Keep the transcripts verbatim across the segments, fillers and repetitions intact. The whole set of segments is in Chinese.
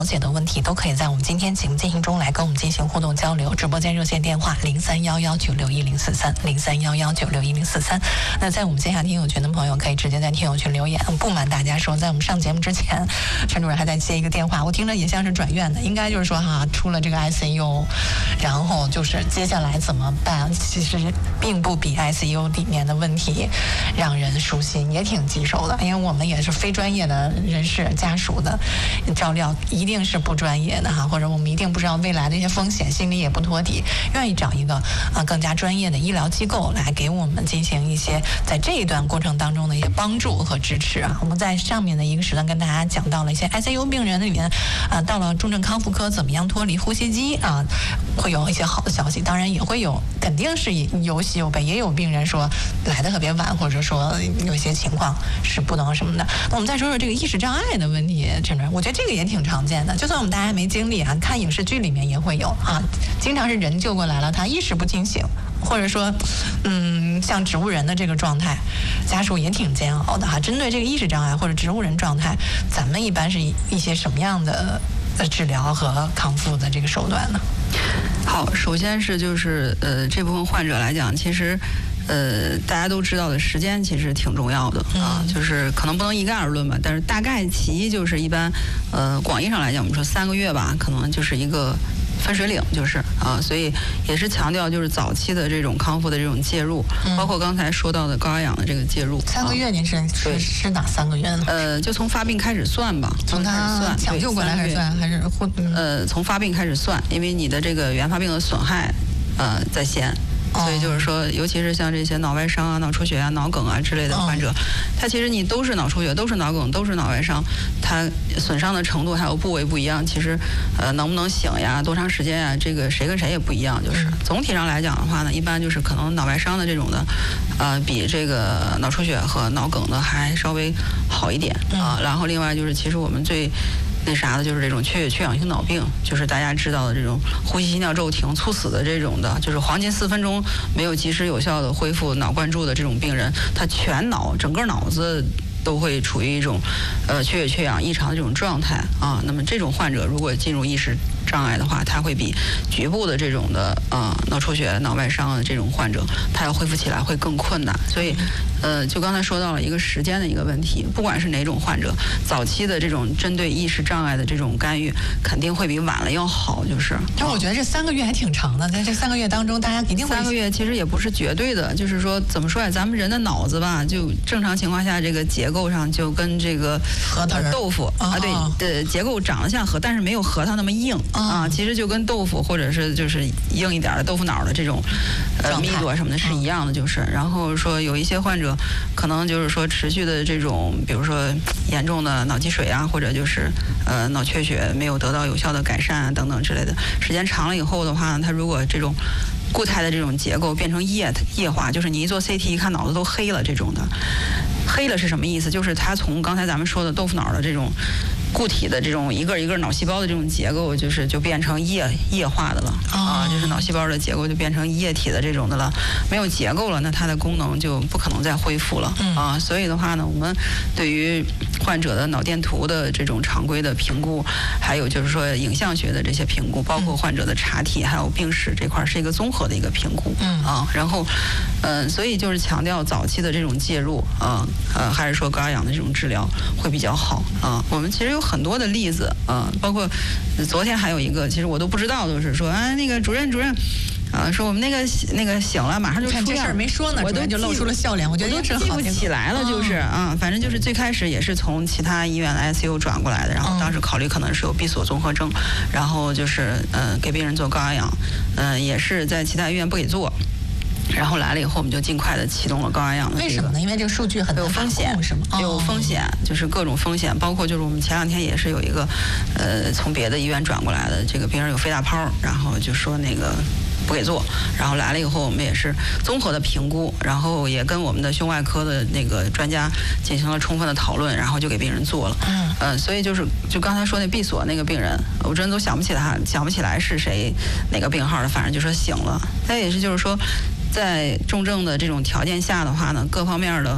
解的问题都可以在我们今天节目进行中来跟我们进行互动交流。直播间热线电话零三幺幺九六一零四三零三幺幺九六一零四三。那在我们线下听友群的朋友可以直接在听友群留言。不瞒大家说，在我们上节目之前，陈主任还在接一个电话，我听着也像是转院的，应该就是说哈，出了这个 I C U， 然后就是接下来怎么办？其实并不比 I C U 里面的问题让人舒心，也挺棘手的，因为我们也是非专业的人士家属的照料一定是不专业的哈，或者我们一定不知道未来的一些风险，心里也不托底，愿意找一个啊更加专业的医疗机构来给我们进行一些在这一段过程当中的一些帮助和支持啊。我们在上面的一个时段跟大家讲到了一些 I C U 病人里面啊，到了重症康复科怎么样脱离呼吸机啊，会有一些好的消息，当然也会有肯定是有喜有悲，也有病人说来的特别晚，或者说有一些情况是不能什么的。那我们再说说这个意识障碍的问题，陈主任，我觉得这个也挺常见的，就算我们大家没经历啊，看影视剧里面也会有啊，经常是人救过来了，他意识不清醒，或者说，嗯，像植物人的这个状态，家属也挺煎熬的哈。针对这个意识障碍或者植物人状态，咱们一般是一些什么样的呃治疗和康复的这个手段呢？ 好，首先是就是呃这部分患者来讲，其实呃大家都知道的时间其实挺重要的啊，嗯、就是可能不能一概而论吧，但是大概其就是一般呃广义上来讲，我们说三个月吧，可能就是一个分水岭，就是啊，所以也是强调就是早期的这种康复的这种介入，嗯、包括刚才说到的高压氧的这个介入。 三个月您是是是哪三个月呢？ 呃，就从发病开始算吧， 从他算抢救过来开始算，还是或、嗯、 呃从发病开始算，因为你的这个原发病的损害呃在先。所以就是说，尤其是像这些脑外伤啊、脑出血啊、脑梗啊之类的患者，哦、他其实你都是脑出血、都是脑梗、都是脑外伤，他损伤的程度还有部位不一样，其实呃能不能醒呀、多长时间呀，这个谁跟谁也不一样。就是、嗯、总体上来讲的话呢，一般就是可能脑外伤的这种的，呃，比这个脑出血和脑梗的还稍微好一点啊、呃。然后另外就是，其实我们最那啥的就是这种缺血缺氧性脑病，就是大家知道的这种呼吸心跳骤停猝死的这种的，就是黄金四分钟没有及时有效的恢复脑灌注的这种病人，他全脑整个脑子都会处于一种呃缺血缺氧异常的这种状态啊。那么这种患者如果进入意识障碍的话，他会比局部的这种的啊、呃、脑出血、脑外伤的这种患者，他要恢复起来会更困难。所以呃，就刚才说到了一个时间的一个问题，不管是哪种患者，早期的这种针对意识障碍的这种干预，肯定会比晚了要好。就是， 但我觉得这三个月还挺长的，在这三个月当中，大家一定会三个月其实也不是绝对的，就是说怎么说呀？咱们人的脑子吧，就正常情况下这个结构上就跟这个核桃豆腐啊，对的结构长得像核，但是没有核桃那么硬啊，其实就跟豆腐或者是就是硬一点的豆腐脑的这种呃密度啊什么的是一样的，就是。然后说有一些患者。可能就是说持续的这种，比如说严重的脑积水啊，或者就是呃脑缺血没有得到有效的改善啊等等之类的，时间长了以后的话，它如果这种固态的这种结构变成液液化，就是你一做 C T 一看脑子都黑了这种的。黑了是什么意思？就是它从刚才咱们说的豆腐脑的这种固体的这种一个一个脑细胞的这种结构，就是就变成液液化的了、哦、啊，就是脑细胞的结构就变成液体的这种的了，没有结构了，那它的功能就不可能再恢复了、嗯、啊。所以的话呢，我们对于患者的脑电图的这种常规的评估，还有就是说影像学的这些评估，包括患者的查体还有病史这块是一个综合的一个评估，嗯啊，然后嗯、呃，所以就是强调早期的这种介入啊。呃，还是说高压氧的这种治疗会比较好啊。我们其实有很多的例子啊，包括昨天还有一个，其实我都不知道，就是说啊，那个主任主任。啊，说我们那个那个醒了，马上就出院。 看这事儿没说呢， 我都就露出了笑脸。我觉得都记不起来了，就是、哦、啊，反正就是最开始也是从其他医院的 I C U 转过来的，然后当时考虑可能是有闭锁综合征，然后就是嗯、呃、给病人做高压氧，嗯、呃、也是在其他医院不给做。然后来了以后，我们就尽快的启动了高压氧的、这个。 为什么呢？因为这个数据很有风险， 是吗？ 有风险，就是各种风险，包括就是我们前两天也是有一个，呃，从别的医院转过来的，这个病人有肺大泡，然后就说那个不给做，然后来了以后，我们也是综合的评估，然后也跟我们的胸外科的那个专家进行了充分的讨论，然后就给病人做了。嗯，呃，所以就是就刚才说那闭锁那个病人，我真的都想不起来，想不起来是谁哪个病号的，反正就说醒了。他也是就是说。在重症的这种条件下的话呢，各方面的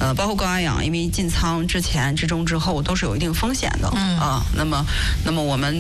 呃，包括高压氧，因为进仓之前、之中、之后都是有一定风险的。嗯啊，那么，那么我们